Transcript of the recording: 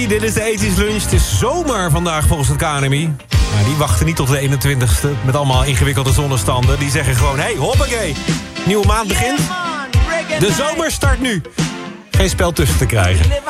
Dit is de ethisch lunch. Het is zomer vandaag volgens het KNMI. Maar die wachten niet tot de 21ste met allemaal ingewikkelde zonnestanden. Die zeggen gewoon, hey, hoppakee. Nieuwe maand begint. De zomer start nu. Geen spel tussen te krijgen.